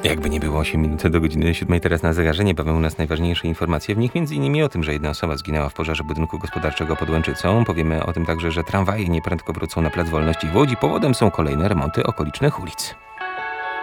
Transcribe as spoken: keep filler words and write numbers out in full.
Jakby nie było osiem minut do godziny siódmej teraz na zegarze, niebawem u nas najważniejsze informacje. W nich między innymi o tym, że jedna osoba zginęła w pożarze budynku gospodarczego pod Łęczycą. Powiemy o tym także, że tramwaje nieprędko wrócą na Plac Wolności w Łodzi. Powodem są kolejne remonty okolicznych ulic.